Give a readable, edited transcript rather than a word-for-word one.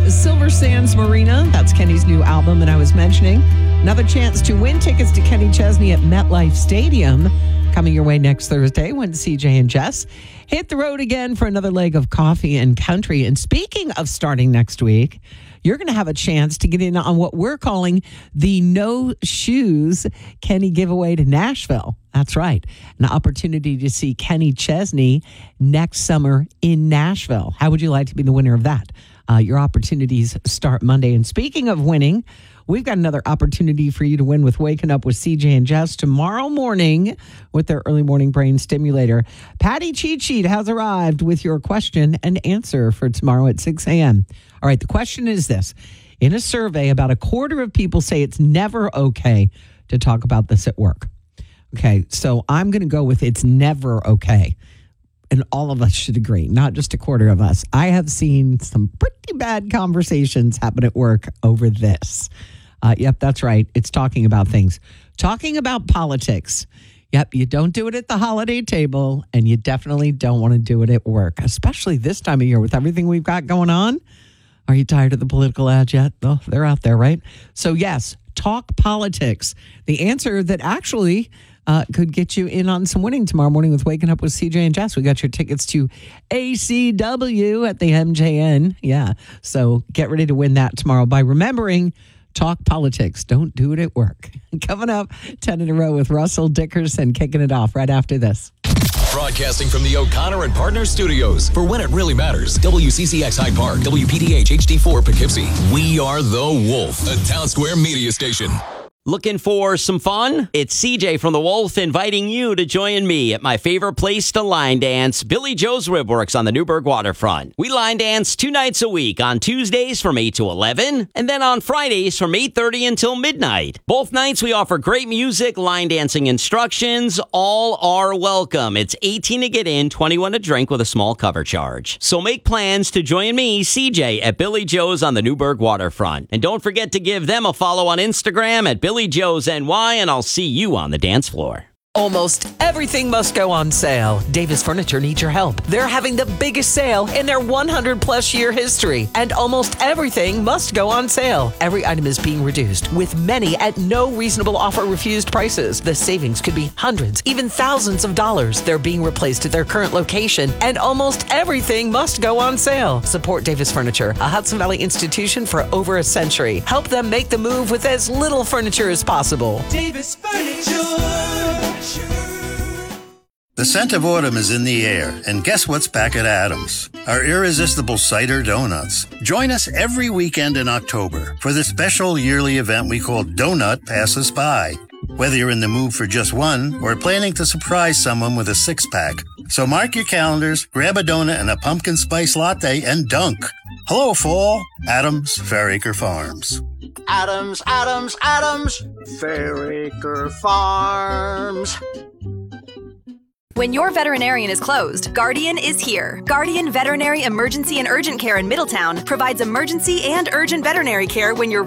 Silver Sands Marina. That's Kenny's new album that I was mentioning. Another chance to win tickets to Kenny Chesney at MetLife Stadium. Coming your way next Thursday when CJ and Jess hit the road again for another leg of coffee and country. And speaking of starting next week, you're going to have a chance to get in on what we're calling the No Shoes Kenny giveaway to Nashville. That's right. An opportunity to see Kenny Chesney next summer in Nashville. How would you like to be the winner of that? Your opportunities start Monday. And speaking of winning, we've got another opportunity for you to win with Waking Up with CJ and Jess tomorrow morning with their early morning brain stimulator. Patty Cheat Sheet has arrived with your question and answer for tomorrow at 6 a.m. All right, the question is this. In a survey, about a quarter of people say it's never okay to talk about this at work. Okay, so I'm going to go with it's never okay. And all of us should agree, not just a quarter of us. I have seen some pretty bad conversations happen at work over this. Yep, that's right. It's talking about things. Talking about politics. Yep, you don't do it at the holiday table, and you definitely don't want to do it at work, especially this time of year with everything we've got going on. Are you tired of the political ads yet? Oh, they're out there, right? So yes, talk politics. The answer that actually could get you in on some winning tomorrow morning with Waking Up with CJ and Jess. We got your tickets to ACW at the MJN. Yeah, so get ready to win that tomorrow by remembering talk politics. Don't do it at work. Coming up, 10 in a row with Russell Dickerson kicking it off right after this. Broadcasting from the O'Connor and Partners Studios for When It Really Matters. WCCX Hyde Park, WPDH HD4 Poughkeepsie. We are The Wolf, a Town Square media station. Looking for some fun? It's CJ from The Wolf inviting you to join me at my favorite place to line dance, Billy Joe's Ribworks on the Newburgh waterfront. We line dance 2 nights a week, on Tuesdays from 8 to 11, and then on Fridays from 8:30 until midnight. Both nights we offer great music, line dancing instructions. All are welcome. It's 18 to get in, 21 to drink with a small cover charge. So make plans to join me, CJ, at Billy Joe's on the Newburgh waterfront. And don't forget to give them a follow on Instagram at Billy Joe's NY, and I'll see you on the dance floor. Almost everything must go on sale. Davis Furniture needs your help. They're having the biggest sale in their 100-plus year history, and almost everything must go on sale. Every item is being reduced, with many at no reasonable offer refused prices. The savings could be hundreds, even thousands of dollars. They're being replaced at their current location, and almost everything must go on sale. Support Davis Furniture, a Hudson Valley institution for over a century. Help them make the move with as little furniture as possible. Davis Furniture. The scent of autumn is in the air, and guess what's back at Adams? Our irresistible cider donuts. Join us every weekend in October for the special yearly event we call Donut Pass Us By. Whether you're in the mood for just one or planning to surprise someone with a 6-pack. So mark your calendars, grab a donut and a pumpkin spice latte, and dunk. Hello, fall. Adams Fairacre Farms. Adams, Adams, Adams, Fairacre Farms. When your veterinarian is closed, Guardian is here. Guardian Veterinary Emergency and Urgent Care in Middletown provides emergency and urgent veterinary care when your